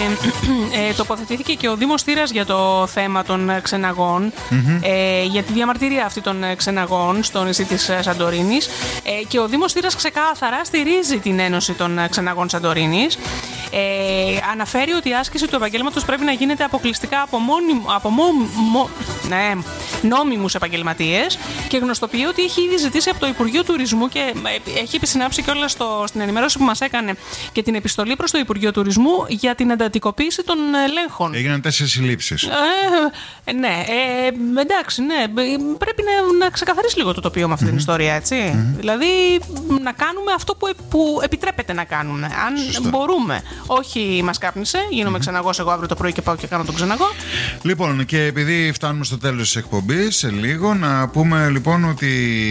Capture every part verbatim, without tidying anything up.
ε, τοποθετήθηκε και ο Δήμος Θήρας για το θέμα των ξεναγών, mm-hmm. ε, για τη διαμαρτυρία αυτή των ξεναγών στο νησί της Σαντορίνης, ε, και ο Δήμος Θήρας ξεκάθαρα στηρίζει την Ένωση των Ξεναγών Σαντορίνης. Ε, αναφέρει ότι η άσκηση του επαγγέλματος πρέπει να γίνεται αποκλειστικά από, μόνιμ, από μο, μο, ναι, νόμιμους επαγγελματίες και γνωστοποιεί ότι έχει ήδη ζητήσει από το Υπουργείο Τουρισμού και έχει επισυνάψει κιόλας στην ενημέρωση που μας έκανε και την επιστολή προς το Υπουργείο Τουρισμού για την εντατικοποίηση των ελέγχων. Έγιναν τέσσερις συλλήψεις. Ε, ναι, ε, εντάξει, ναι, πρέπει να, να ξεκαθαρίσει λίγο το τοπίο με αυτή mm-hmm. την ιστορία, έτσι. Mm-hmm. Δηλαδή να κάνουμε αυτό που, που επιτρέπεται να κάνουμε, αν Σωστά. μπορούμε. Όχι, μας κάπνισε, γίνομαι mm-hmm. ξεναγός εγώ αύριο το πρωί και πάω και κάνω τον ξεναγό. Λοιπόν, και επειδή φτάνουμε στο τέλος της εκπομπής, σε λίγο, να πούμε λοιπόν ότι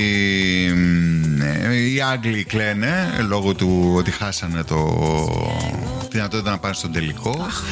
ναι, οι Άγγλοι κλαίνε λόγω του ότι χάσανε το τη δυνατότητα να πάνε στον τελικό. Αχ,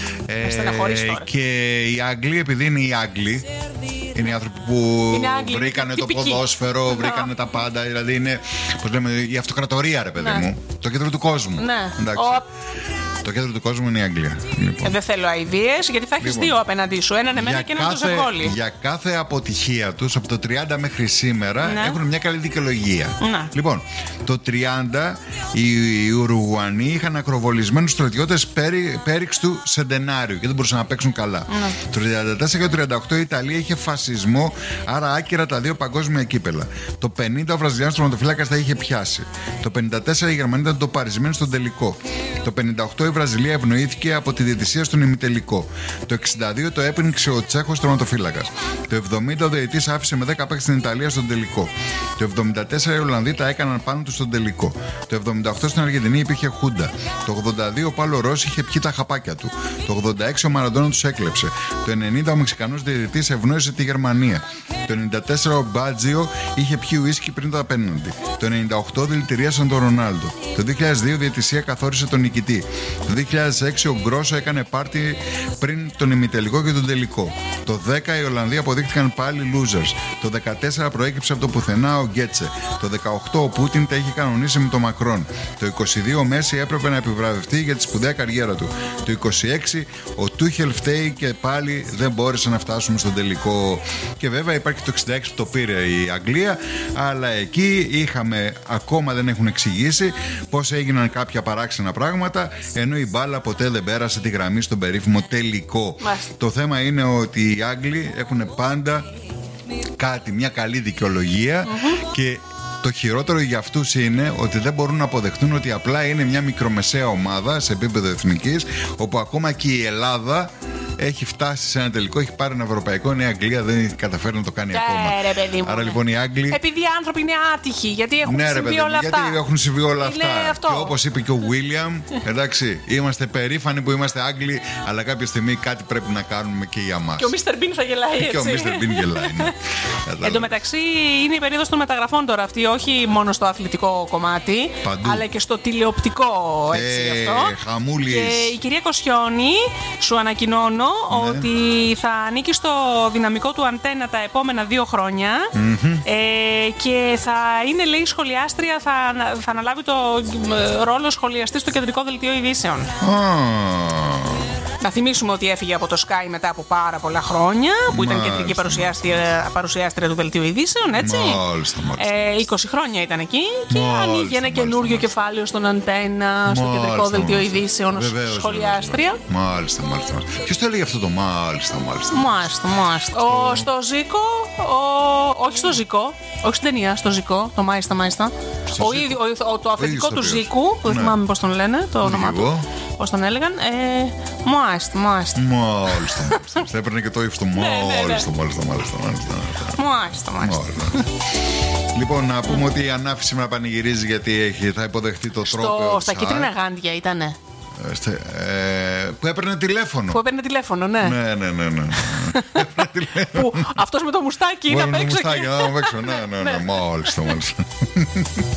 ε, και οι Άγγλοι, επειδή είναι οι Άγγλοι, είναι οι άνθρωποι που βρήκανε το ποδόσφαιρο, βρήκανε τα πάντα. Δηλαδή είναι, πώς λέμε, η αυτοκρατορία, ρε παιδί ναι. μου. Το κέντρο του κόσμου. Ναι. Εντάξει. Ο... Το κέντρο του κόσμου είναι η Αγγλία. Λοιπόν. Ε, δεν θέλω αηδίες, γιατί θα έχεις λοιπόν, δύο απέναντί σου. Έναν εμένα και έναν το Ζακόλι. Για κάθε αποτυχία τους, από το τριάντα μέχρι σήμερα, ναι. έχουν μια καλή δικαιολογία. Ναι. Λοιπόν, το τριάντα οι Ουρουγουανοί είχαν ακροβολισμένους στρατιώτες πέρι, πέριξ του Σεντενάριου και δεν μπορούσαν να παίξουν καλά. Ναι. Το τριάντα τέσσερα και το τριάντα οκτώ η Ιταλία είχε φασισμό, άρα άκυρα τα δύο παγκόσμια κύπελα. Το πενήντα ο Βραζιλιάνος τερματοφύλακας τα είχε πιάσει. Το πενήντα τέσσερα η Γερμανία ήταν το παρισμένη στον τελικό. Το πενήντα οκτώ η Βραζιλία ευνοήθηκε από τη διαιτησία στον ημιτελικό. Το εξήντα δύο το έπνιξε ο Τσέχος τερματοφύλακας. Το εβδομήντα ο διαιτητής άφησε με δέκα παίκτες την Ιταλία στον τελικό. Το εβδομήντα τέσσερα οι Ολλανδοί τα έκαναν πάνω του στον τελικό. Το εβδομήντα οκτώ στην Αργεντινή υπήρχε χούντα. Το ογδόντα δύο ο Πάλο Ρώση είχε πιει τα χαπάκια του. Το ογδόντα έξι ο Μαραντόνα τους έκλεψε. Το ενενήντα ο Μεξικανός διαιτητής ευνόησε τη Γερμανία. Το ενενήντα τέσσερα ο Μπάτζιο είχε πιει ουίσκι πριν το απέναντι. Το ενενήντα οκτώ δηλητηρίασαν τον Ρονάλντο. Το δύο χιλιάδες δύο η διαιτησία καθόρισε τον νικητή. Το δύο χιλιάδες έξι ο Γκρόσο έκανε πάρτι πριν τον ημιτελικό και τον τελικό. Το δέκα οι Ολλανδοί αποδείχτηκαν πάλι losers. Το δεκατέσσερα προέκυψε από το πουθενά ο Γκέτσε. Το δεκαοκτώ ο Πούτιν τα είχε κανονίσει με τον Μακρόν. Το είκοσι δύο ο Μέση έπρεπε να επιβραβευτεί για τη σπουδαία καριέρα του. Το είκοσι έξι ο Τούχελ φταίει και πάλι δεν μπόρεσε να φτάσουμε στον τελικό. Και βέβαια υπάρχει το εξήντα έξι που το πήρε η Αγγλία, αλλά εκεί είχαμε, ακόμα δεν έχουν εξηγήσει πώς έγιναν κάποια παράξενα πράγματα, ενώ η μπάλα ποτέ δεν πέρασε τη γραμμή στον περίφημο τελικό. Μάλιστα. Το θέμα είναι ότι οι Άγγλοι έχουν πάντα κάτι, μια καλή δικαιολογία mm-hmm. και το χειρότερο για αυτούς είναι ότι δεν μπορούν να αποδεχτούν ότι απλά είναι μια μικρομεσαία ομάδα σε επίπεδο εθνικής, όπου ακόμα και η Ελλάδα έχει φτάσει σε ένα τελικό, έχει πάρει ένα ευρωπαϊκό, ενώ η Αγγλία δεν έχει καταφέρει να το κάνει yeah, ακόμα. Ρε, παιδί μου. Άρα λοιπόν οι Άγγλοι. Επειδή οι άνθρωποι είναι άτυχοι, γιατί έχουν ναι, συμβεί ρε, όλα αυτά. Γιατί έχουν συμβεί όλα αυτά. Αυτό. Και όπως είπε και ο Βίλιαμ, εντάξει, είμαστε περήφανοι που είμαστε Άγγλοι, αλλά κάποια στιγμή κάτι πρέπει να κάνουμε και για μας. Και ο μίστερ Μπιν θα γελάει έτσι. Και ο μίστερ Μπιν γελάει. Ναι. Εν τω μεταξύ είναι η περίοδος των μεταγραφών τώρα αυτή, όχι μόνο στο αθλητικό κομμάτι, παντού. Αλλά και στο τηλεοπτικό έτσι ε, αυτό. Χαμούλης. Και η κυρία Κοσιόνη, σου ανακοινώνω ναι. ότι θα ανήκει στο δυναμικό του Αντένα τα επόμενα δύο χρόνια mm-hmm. ε, και θα είναι, λέει, σχολιάστρια, θα, θα αναλάβει το ρόλο σχολιαστή στο κεντρικό δελτίο ειδήσεων. Oh. Να θυμίσουμε ότι έφυγε από το Sky μετά από πάρα πολλά χρόνια, που μάλιστα. ήταν κεντρική παρουσιάστρια, παρουσιάστρια του δελτίου ειδήσεων, έτσι. Μάλιστα, μάλιστα. Ε, είκοσι χρόνια ήταν εκεί και μάλιστα, ανοίγει ένα καινούριο κεφάλαιο στον Αντένα, στο μάλιστα, κεντρικό δελτίο ειδήσεων, ως σχολιάστρια. Μάλιστα, μάλιστα. Ποιος το έλεγε αυτό το μάλιστα, μάλιστα. Μάλιστα, μάλιστα. Ο, στο Ζήκο, ο, όχι στο Ζήκο, όχι στην ταινία, στο Ζήκο, το μάλιστα, μάλιστα. Ο ίδιο, ο, το αφεντικό του Ζήκου, που δεν θυμάμαι πώς τον λένε, το όνομά του. Πώς τον έλεγαν, ε, μάλιστα, μάλιστα. Μάλιστα, μάλιστα. Θα έπαιρνε και το ύφτο, μάλιστα, μάλιστα, μάλιστα. Μάλιστα, μάλιστα. Λοιπόν, να πούμε ότι η Ανάφη σήμερα πανηγυρίζει γιατί έχει, θα υποδεχτεί το τρόπο. Στα κίτρινα γάντια ήτανε. Ε, που έπαιρνε τηλέφωνο. Που έπαιρνε τηλέφωνο, ναι. Ναι, ναι, ναι, ναι. Που αυτός με το μουστάκι είναι απ' έξω. Με το μουστάκι, απ' έξω, ναι, ναι, ναι. Μάλιστα, μάλιστα.